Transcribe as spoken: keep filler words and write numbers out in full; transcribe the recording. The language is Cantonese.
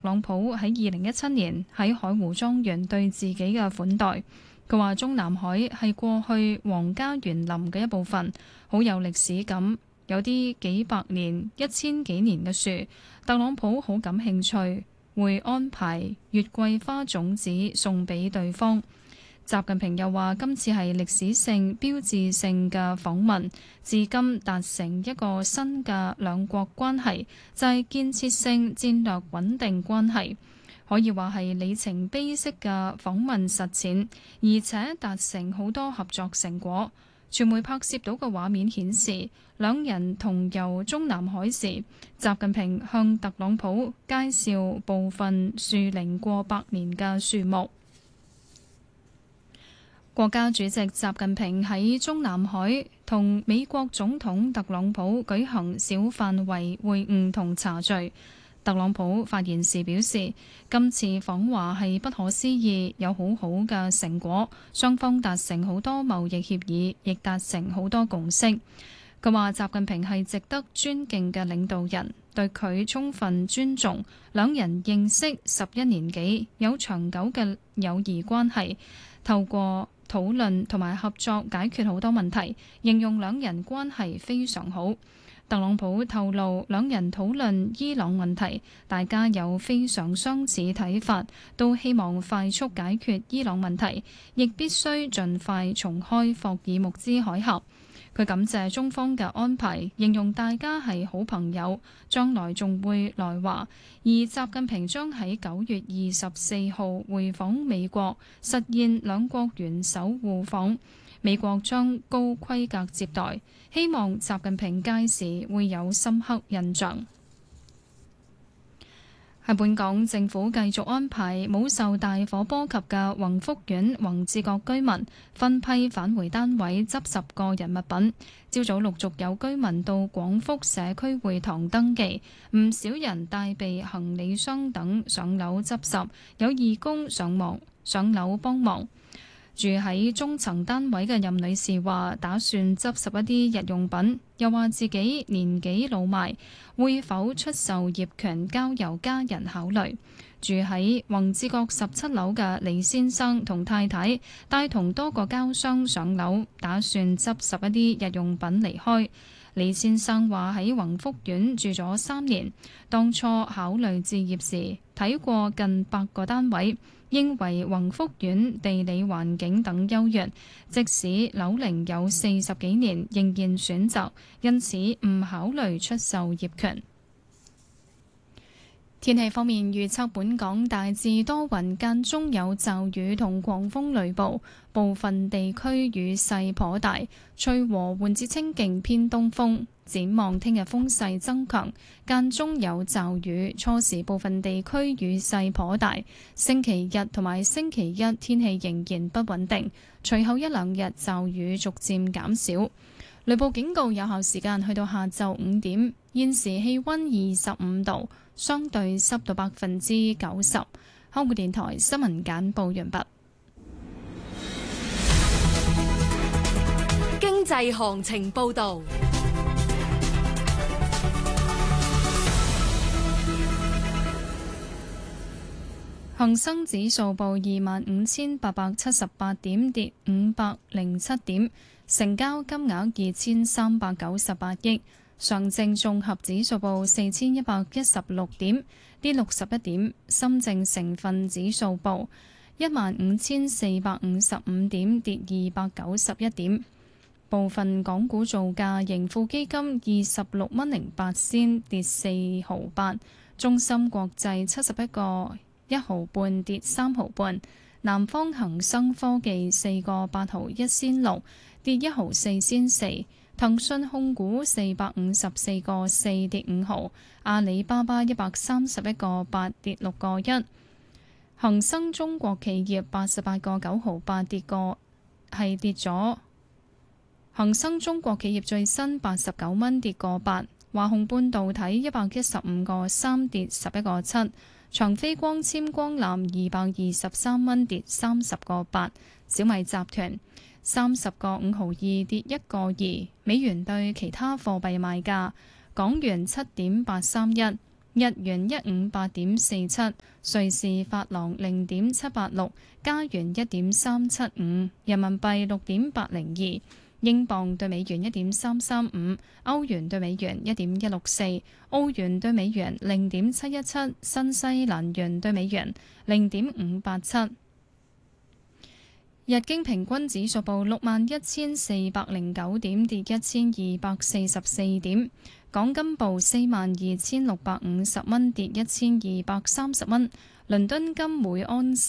朗普喺二零一七年喺海湖莊園對自己嘅款待。佢話中南海係過去皇家園林嘅一部分，好有歷史感，有啲幾百年、一千幾年嘅樹。特朗普好感興趣，會安排月桂花種子送俾對方。習近平又話：今次係歷史性、標誌性嘅訪問，至今達成一個新嘅兩國關係，就係建設性戰略穩定關係，可以話係里程碑式嘅訪問實踐，而且達成好多合作成果。傳媒拍攝到嘅畫面顯示，兩人同遊中南海時，習近平向特朗普介紹部分樹齡過百年嘅樹木。國家主席習近平喺中南海同美國總統特朗普舉行小範圍會晤同茶敘。特朗普發言時表示，今次訪華係不可思議，有好好嘅成果，雙方達成好多貿易協議，亦達成好多共識。佢話習近平係值得尊敬嘅領導人，對佢充分尊重，兩人認識十一年幾，有長久嘅友誼關係，透過討論同埋合作解決好多問題，形容兩人關係非常好。特朗普透露，兩人討論伊朗問題，大家有非常相似睇法，都希望快速解決伊朗問題，亦必須盡快重開霍爾木茲海峽。佢感謝中方嘅安排，形容大家係好朋友，將來仲會來華。而習近平將喺九月二十四號回訪美國，實現兩國元首互訪。美國將高規格接待，希望習近平屆時會有深刻印象。喺本港，政府繼續安排冇受大火波及嘅宏福苑宏志閣居民分批返回單位執拾個人物品。朝早陸續有居民到廣福社區會堂登記，唔少人帶備行李箱等上樓執拾，有義工上網上樓幫忙。住喺中層單位嘅任女士話，打算執拾一啲日用品，又話自己年紀老邁，會否出售業權交由家人考慮。住喺宏志閣十七樓嘅李先生同太太帶同多個膠箱上樓，打算執拾一啲日用品離開。李先生話喺宏福苑住咗三年，當初考慮置業時睇過近百個單位，認為宏福苑地理環境等優越，即使樓齡有四十幾年，仍然選擇，因此唔考慮出售業權。天氣方面預測，本港大致多雲，間中有驟雨同狂風雷暴，部分地區雨勢頗大，吹和緩至清勁偏東風。展望聽日風勢增強，間中有驟雨，初時部分地區雨勢頗大。星期日同埋星期一天氣仍然不穩定，隨後一兩日驟雨逐漸減少。雷暴警告有效時間去到下晝五點。現時氣溫二十五度，相對濕度百分之九十。香港電台新聞簡報完畢。 經濟行情報道。 恒生指數報二萬五千八百七十八點，跌五百零七點，成交金額二千三百九十八億。上證綜合指數報四千一百一十六點，跌六十一點。深證成分指數報一萬五千四百五十五點，跌二百九十一點。部分港股造價，盈富基金二十六蚊零八仙，跌四毫八。中芯國際七十一個一毫半，跌三毫半。南方恒生科技四個八毫一仙六，跌一毫四仙四。騰訊控股四百五十四個四，跌五毫。阿里巴巴一百三十一個八，跌六個一。恒生中國企業八十八個九毫八，跌個係跌咗。恒生中國企業最新八十九蚊，跌個八。華虹半導體一百一十五個三，跌十一個七。長飛光纖光纜二百二十三蚊，跌三十個八。小米集團三十個五毫二，跌一個二。美元對其他貨幣賣價：港元七點八三一， 日元一五八點四七，瑞士法郎零點七八六，加元一點三七五，人民幣六點八零二，英鎊對美元一點三三五，歐元對美元一點一六四，澳元對美元零點七一七，新西蘭元對美元零點五八七。日經平均指數報六萬一千四百零九點，跌一千二百四十四點。港金報四萬二千六百五十蚊，跌一千二百三十蚊。倫敦金每安士